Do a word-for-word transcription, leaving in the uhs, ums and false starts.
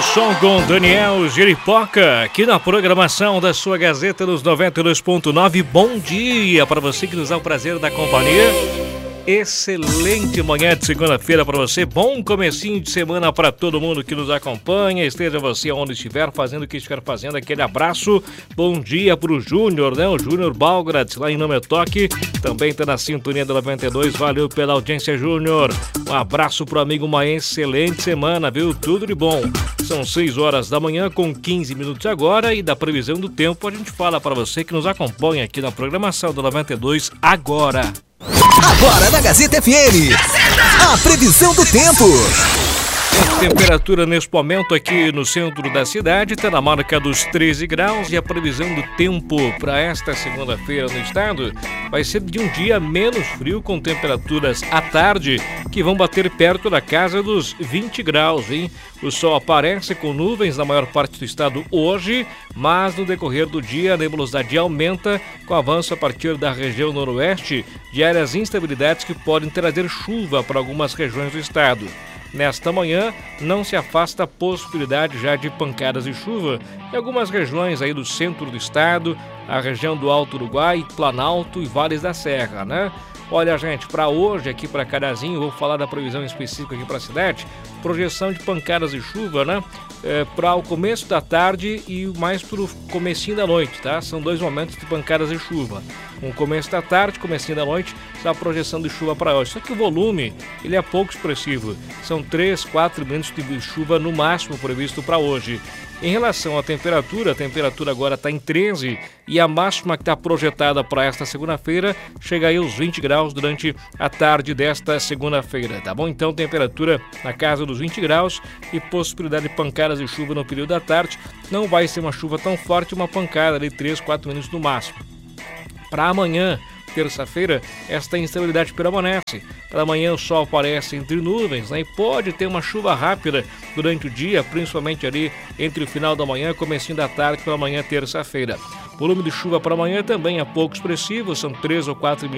som com Daniel Jeripoca, aqui na programação da sua Gazeta nos noventa e dois ponto nove. Bom dia para você que nos dá o prazer da companhia. Excelente manhã de segunda-feira para você, bom comecinho de semana para todo mundo que nos acompanha, esteja você onde estiver, fazendo o que estiver fazendo, aquele abraço, bom dia pro Júnior, né, o Júnior Balgrad, lá em Nometoque, também tá na sintonia da noventa e dois, valeu pela audiência, Júnior, um abraço pro amigo, uma excelente semana, viu, tudo de bom, são seis horas da manhã com quinze minutos agora e da previsão do tempo a gente fala para você que nos acompanha aqui na programação da noventa e dois agora. Agora na Gazeta F M, a previsão do tempo. A temperatura neste momento aqui no centro da cidade está na marca dos treze graus e a previsão do tempo para esta segunda-feira no estado vai ser de um dia menos frio com temperaturas à tarde que vão bater perto da casa dos vinte graus, hein? O sol aparece com nuvens na maior parte do estado hoje, mas no decorrer do dia a nebulosidade aumenta com avanço a partir da região noroeste de áreas instabilidades que podem trazer chuva para algumas regiões do estado. Nesta manhã, não se afasta a possibilidade já de pancadas de chuva em algumas regiões aí do centro do estado, a região do Alto Uruguai, Planalto e Vales da Serra, né? Olha, gente, para hoje aqui para Carazinho, vou falar da previsão específica aqui para a cidade, projeção de pancadas de chuva, né? É, para o começo da tarde e mais para o comecinho da noite, tá? São dois momentos de pancadas de chuva. Um começo da tarde, comecinho da noite, está a projeção de chuva para hoje. Só que o volume, ele é pouco expressivo. São três, quatro minutos de chuva no máximo previsto para hoje. Em relação à temperatura, a temperatura agora está em treze e a máxima que está projetada para esta segunda-feira chega aí aos vinte graus durante a tarde desta segunda-feira, tá bom? Então, temperatura na casa dos vinte graus e possibilidade de pancadas de chuva no período da tarde. Não vai ser uma chuva tão forte, uma pancada de três, quatro minutos no máximo. Para amanhã, terça-feira, esta instabilidade permanece. Para amanhã o sol aparece entre nuvens, né? E pode ter uma chuva rápida durante o dia, principalmente ali entre o final da manhã e comecinho da tarde para amanhã, terça-feira. O volume de chuva para amanhã também é pouco expressivo, são três ou quatro